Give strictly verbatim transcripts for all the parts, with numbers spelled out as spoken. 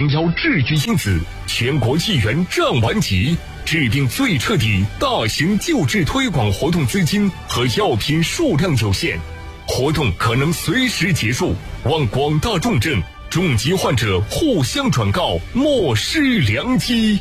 零幺治愈因子全国纪元战完结，治病最彻底大型救治推广活动资金和药品数量有限，活动可能随时结束，望广大重症、重疾患者互相转告，莫失良机。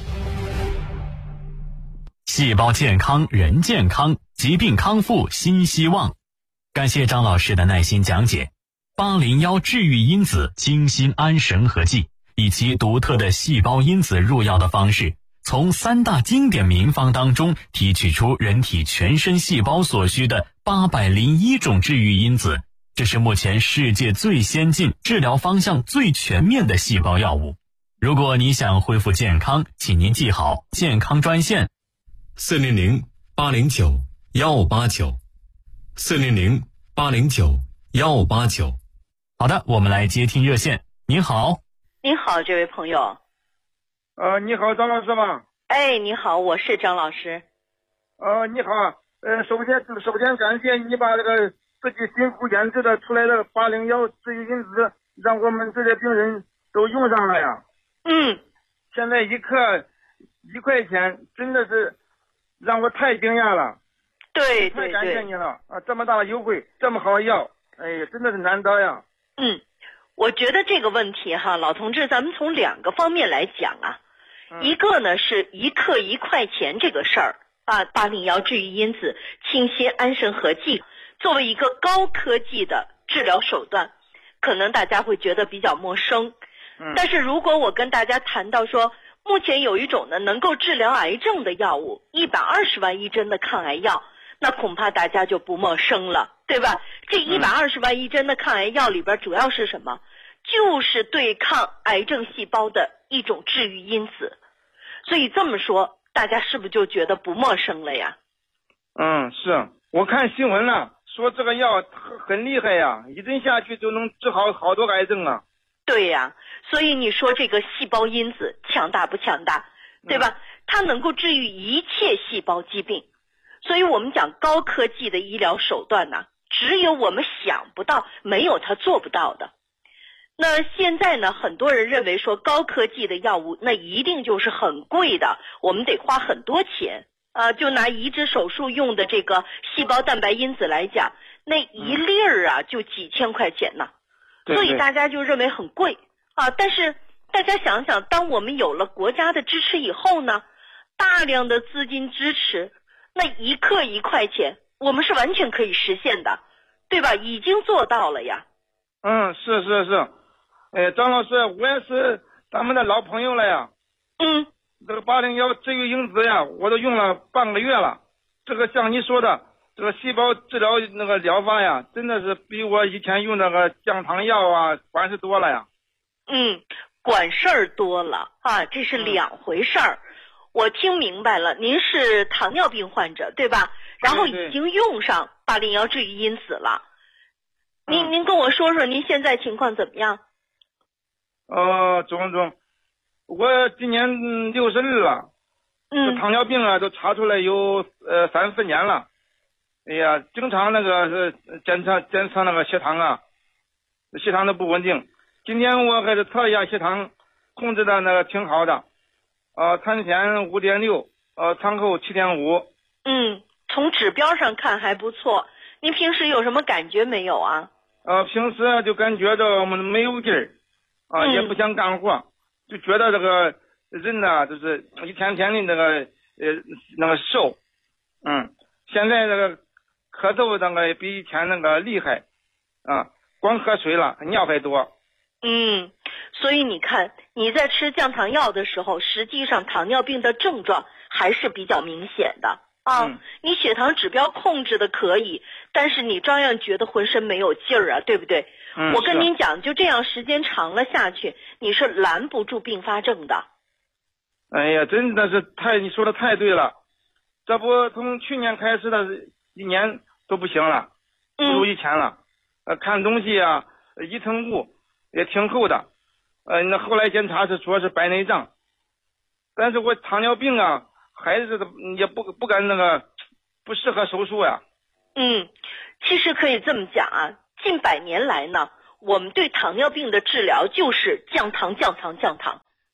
细胞健康人健康，疾病康复新希望。感谢张老师的耐心讲解。八零幺治愈因子精心安神和剂，以其独特的细胞因子入药的方式，从三大经典名方当中提取出人体全身细胞所需的八百零一种治愈因子，这是目前世界最先进、治疗方向最全面的细胞药物。如果你想恢复健康，请您记好健康专线四零零八零九幺八九，四零零八零九幺八九。 好的，我们来接听热线。您好。 您好，这位朋友。 呃，你好，张老师吗？ 哎，你好，我是张老师。 呃，你好，呃，首先首先感谢你把这个自己辛苦研制的出来的八零幺治愈因子，让我们这些病人都用上了呀。 嗯。 现在一克一块钱，真的是让我太惊讶了。 对对对。 太感谢你了啊！这么大的优惠，这么好的药，哎呀，真的是难得呀。 嗯，我觉得这个问题哈，老同志，咱们从两个方面来讲啊。嗯、一个呢是一克一块钱这个事儿啊，八零幺治愈因子清新安神和剂作为一个高科技的治疗手段，可能大家会觉得比较陌生。嗯、但是如果我跟大家谈到说，目前有一种呢能够治疗癌症的药物，一百二十万一针的抗癌药，那恐怕大家就不陌生了，对吧？这一百二十万一针的抗癌药里边主要是什么？就是对抗癌症细胞的一种治愈因子。所以这么说，大家是不是就觉得不陌生了呀？ 嗯，是。我看新闻了，说这个药很很厉害呀，一针下去就能治好好多个癌症啊。 对呀，所以你说这个细胞因子强大不强大，对吧？嗯、它能够治愈一切细胞疾病。所以我们讲高科技的医疗手段呢，只有我们想不到，没有它做不到的。那现在呢，很多人认为说高科技的药物那一定就是很贵的，我们得花很多钱啊、呃。就拿移植手术用的这个细胞蛋白因子来讲，那一粒儿啊就几千块钱呢， 对对， 所以大家就认为很贵啊。但是大家想想，当我们有了国家的支持以后呢，大量的资金支持，那一克一块钱，我们是完全可以实现的，对吧？已经做到了呀。 嗯，是是是。哎，张老师，我也是咱们的老朋友了呀。 嗯。 这个八零幺治愈因子呀，我都用了半个月了。这个像你说的，这个细胞治疗那个疗法呀，真的是比我以前用那个降糖药啊管事多了呀。 嗯，管事儿多了啊，这是两回事儿。嗯、我听明白了，您是糖尿病患者对吧？然后已经用上八零幺治愈因子了。对对您您跟我说说您现在情况怎么样？ 呃，中中，我今年六十二了， 嗯， 这糖尿病啊都查出来有呃三四年了。哎呀，经常那个是检测检测那个血糖啊，血糖都不稳定。今天我还是测了一下血糖，控制的那个挺好的，呃，餐前五点六，呃，餐后七点五。 嗯，从指标上看还不错。您平时有什么感觉没有啊？ 呃，平时就感觉着我们没有劲儿。啊，也不想干活，就觉得这个人呢，就是一天天的那个呃那个瘦，嗯，现在这个咳嗽那个比以前那个厉害，啊，光喝水了，尿还多。 嗯，所以你看你在吃降糖药的时候，实际上糖尿病的症状还是比较明显的啊。嗯、你血糖指标控制的可以，但是你照样觉得浑身没有劲儿啊，对不对？ 嗯、 我跟您讲，就这样时间长了下去，你是拦不住并发症的。 哎呀，真的是太，你说的太对了。这不从去年开始的一年都不行了，不如以前了。呃，看东西啊，一层雾也挺厚的。呃，那后来检查是说是白内障，但是我糖尿病啊，还是也不不敢那个，不适合手术呀。 嗯，其实可以这么讲啊。近百年来呢，我们对糖尿病的治疗就是降糖降糖降糖，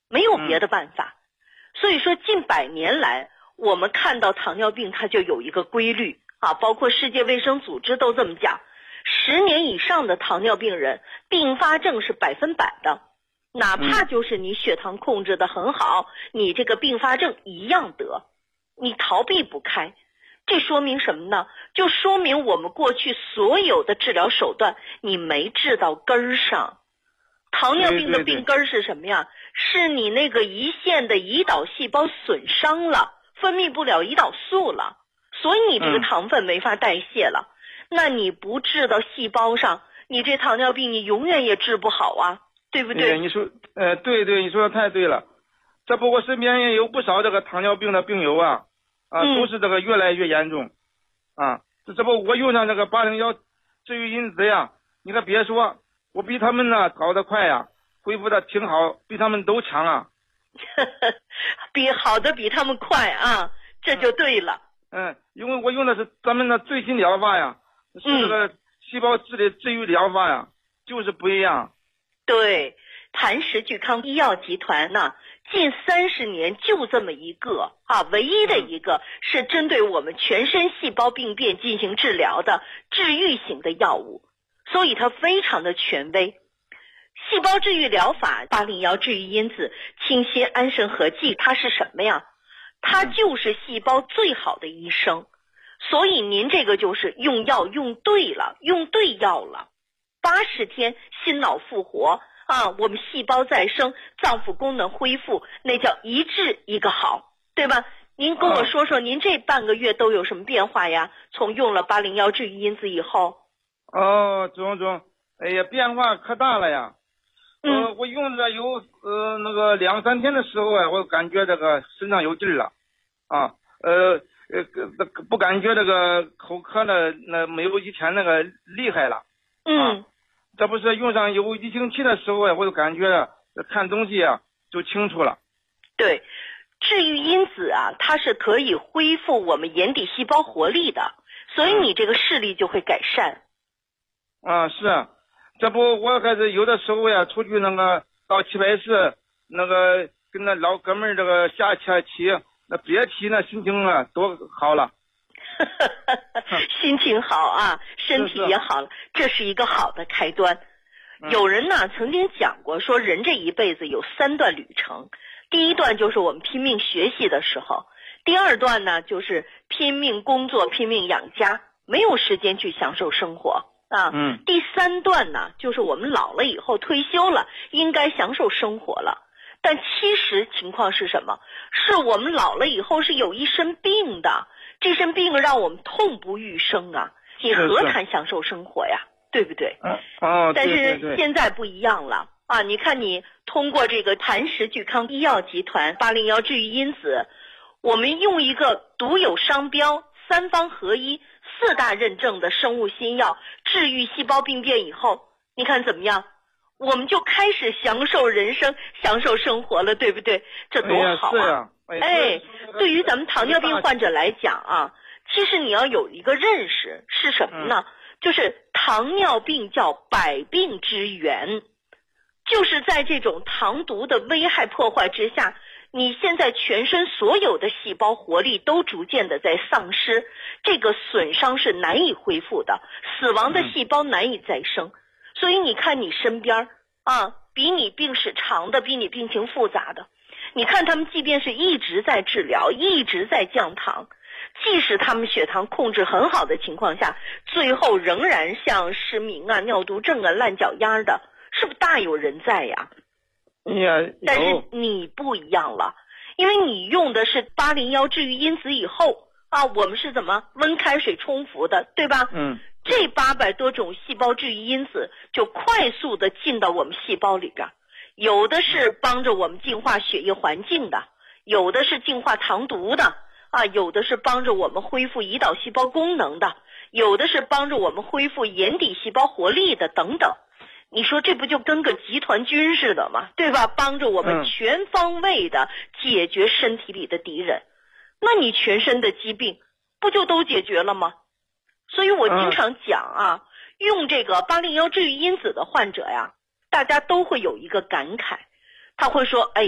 没有别的办法。所以说近百年来我们看到糖尿病它就有一个规律啊，包括世界卫生组织都这么讲，十年以上的糖尿病人并发症是百分百的，哪怕就是你血糖控制的很好，你这个并发症一样得，你逃避不开。这说明什么呢？就说明我们过去所有的治疗手段你没治到根儿上。糖尿病的病根儿是什么呀？是你那个胰腺的胰岛细胞损伤了，分泌不了胰岛素了，所以你这个糖分没法代谢了。嗯、那你不治到细胞上，你这糖尿病你永远也治不好啊，对不对？ 对，你说，呃，对对，你说的太对了。这不，我身边也有不少这个糖尿病的病友啊，啊， 嗯、 都是这个越来越严重，啊，这这不我用上这个八零幺治愈因子呀，你可别说，我比他们呢搞得快呀，恢复的挺好，比他们都强啊。 比好的比他们快啊，这就对了。 嗯，因为我用的是咱们的最新疗法呀，是这个细胞治理治愈疗法呀，就是不一样。 对，谭石聚康医药集团呢，近三十年就这么一个啊，唯一的一个是针对我们全身细胞病变进行治疗的治愈型的药物，所以它非常的权威。细胞治愈疗法八零幺治愈因子清酰安神合剂，它是什么呀？它就是细胞最好的医生。所以您这个就是用药用对了，用对药了。八十天心脑复活啊，我们细胞再生，脏腑功能恢复，那叫一治一个好，对吧？您跟我说说，您这半个月都有什么变化呀？从用了八零幺治愈因子以后。 哦，总总，哎呀，变化可大了呀。 嗯、 呃，我用着有呃那个两三天的时候啊，我感觉这个身上有劲儿了，啊，呃呃不感觉这个口渴呢，那没有以前那个厉害了。 嗯、 啊，这不是用上有一星期的时候啊，我就感觉看东西啊就清楚了。 对，治愈因子啊，它是可以恢复我们眼底细胞活力的，所以你这个视力就会改善。 啊，是啊。这不，我还是有的时候呀，出去那个到棋牌室，那个跟那老哥们儿这个下棋棋，那别提那心情啊多好了。 心情好啊，身体也好了，是是，这是一个好的开端。嗯、有人呢曾经讲过，说人这一辈子有三段旅程，第一段就是我们拼命学习的时候，第二段呢就是拼命工作、拼命养家，没有时间去享受生活。啊， 嗯， 第三段呢，就是我们老了以后退休了，应该享受生活了。但其实情况是什么？是我们老了以后是有一身病的，这身病让我们痛不欲生啊！你何谈享受生活呀？对不对？ 嗯，哦， 但是现在不一样了啊！你看，你通过这个谭石聚康医药集团八零幺治愈因子，我们用一个独有商标、三方合一、四大认证的生物新药治愈细胞病变以后，你看怎么样？我们就开始享受人生，享受生活了，对不对？这多好啊！ 哎呀， 哎，对于咱们糖尿病患者来讲啊，其实你要有一个认识是什么呢？嗯、就是糖尿病叫百病之源，就是在这种糖毒的危害破坏之下，你现在全身所有的细胞活力都逐渐的在丧失，这个损伤是难以恢复的，死亡的细胞难以再生。嗯、所以你看你身边啊，比你病史长的，比你病情复杂的，你看他们即便是一直在治疗，一直在降糖，即使他们血糖控制很好的情况下，最后仍然像失明啊、尿毒症啊、烂脚丫的，是不是大有人在呀？ Yeah, 但是你不一样了，因为你用的是八零幺治愈因子以后啊，我们是怎么温开水冲服的，对吧？ 嗯， 这八百多种细胞治愈因子就快速的进到我们细胞里边，有的是帮着我们净化血液环境的，有的是净化糖毒的啊，有的是帮着我们恢复胰岛细胞功能的，有的是帮着我们恢复眼底细胞活力的等等。你说这不就跟个集团军似的吗？对吧？帮着我们全方位的解决身体里的敌人，嗯、那你全身的疾病不就都解决了吗？所以我经常讲啊，嗯、用这个八零幺治愈因子的患者呀，大家都会有一个感慨，他会说，哎。